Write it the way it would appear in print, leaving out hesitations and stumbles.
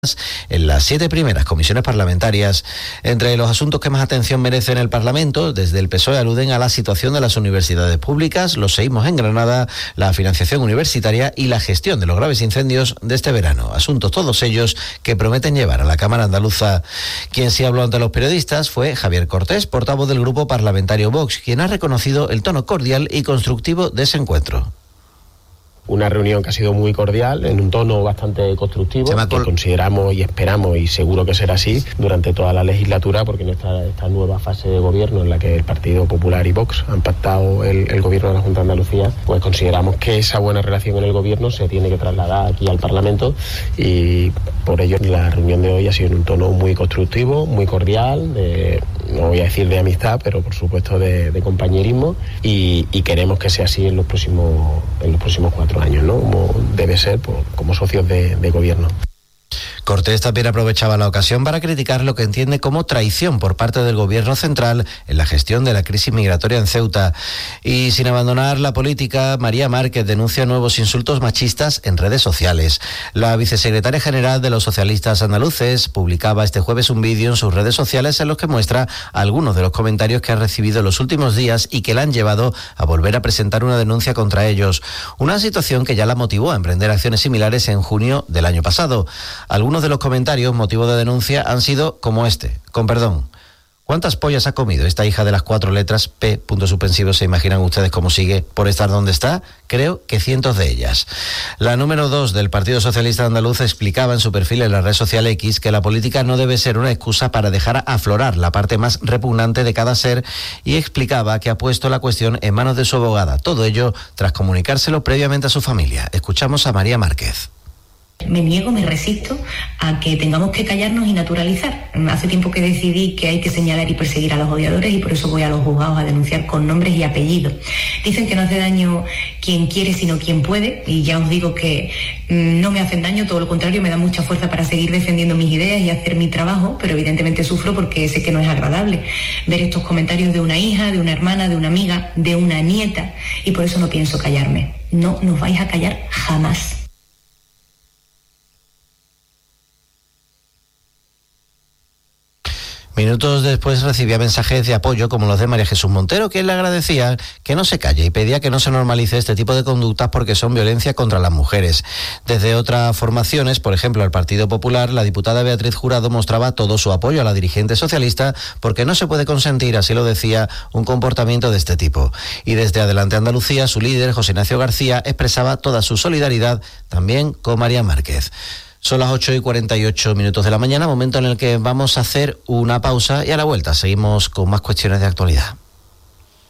en las 7 primeras comisiones parlamentarias. Entre los asuntos que más atención merecen el Parlamento, desde el PSOE aluden a la situación de las universidades públicas, los seísmos en Granada, la financiación universitaria y la gestión de los graves incendios de este verano. Asuntos todos ellos que prometen llevar a la Cámara Andaluza. Quien sí habló ante los periodistas fue Javier Cortés, portavoz del grupo parlamentario Vox, quien ha reconocido el tono cordial y constructivo de ese encuentro. Una reunión que ha sido muy cordial, en un tono bastante constructivo, que consideramos y esperamos, y seguro que será así, durante toda la legislatura, porque en esta nueva fase de gobierno en la que el Partido Popular y Vox han pactado el gobierno de la Junta de Andalucía, pues consideramos que esa buena relación en el gobierno se tiene que trasladar aquí al Parlamento, y por ello la reunión de hoy ha sido en un tono muy constructivo, muy cordial, no voy a decir de amistad, pero por supuesto de compañerismo, y queremos que sea así en los próximos 4 años, ¿no? Como debe ser, como socios de gobierno. Cortés también aprovechaba la ocasión para criticar lo que entiende como traición por parte del gobierno central en la gestión de la crisis migratoria en Ceuta. Y sin abandonar la política, María Márquez denuncia nuevos insultos machistas en redes sociales. La vicesecretaria general de los socialistas andaluces publicaba este jueves un vídeo en sus redes sociales en los que muestra algunos de los comentarios que ha recibido en los últimos días y que la han llevado a volver a presentar una denuncia contra ellos. Una situación que ya la motivó a emprender acciones similares en junio del año pasado. Algunos de los comentarios motivo de denuncia han sido como este, con perdón. ¿Cuántas pollas ha comido esta hija de las 4 letras P, puntos suspensivos? ¿Se imaginan ustedes cómo sigue por estar donde está? Creo que cientos de ellas. La número 2 del Partido Socialista Andaluz explicaba en su perfil en la red social X que la política no debe ser una excusa para dejar aflorar la parte más repugnante de cada ser, y explicaba que ha puesto la cuestión en manos de su abogada. Todo ello tras comunicárselo previamente a su familia. Escuchamos a María Márquez. Me niego, me resisto a que tengamos que callarnos y naturalizar. Hace tiempo que decidí que hay que señalar y perseguir a los odiadores, y por eso voy a los juzgados a denunciar con nombres y apellidos. Dicen que no hace daño quien quiere, sino quien puede, y ya os digo que no me hacen daño, todo lo contrario, me da mucha fuerza para seguir defendiendo mis ideas y hacer mi trabajo, pero evidentemente sufro porque sé que no es agradable ver estos comentarios de una hija, de una hermana, de una amiga, de una nieta, y por eso no pienso callarme. No nos vais a callar jamás. Minutos después recibía mensajes de apoyo como los de María Jesús Montero, que le agradecía que no se calle y pedía que no se normalice este tipo de conductas porque son violencia contra las mujeres. Desde otras formaciones, por ejemplo el Partido Popular, la diputada Beatriz Jurado mostraba todo su apoyo a la dirigente socialista porque no se puede consentir, así lo decía, un comportamiento de este tipo. Y desde Adelante Andalucía, su líder, José Ignacio García, expresaba toda su solidaridad también con María Márquez. Son las 8:48 de la mañana, momento en el que vamos a hacer una pausa, y a la vuelta seguimos con más cuestiones de actualidad.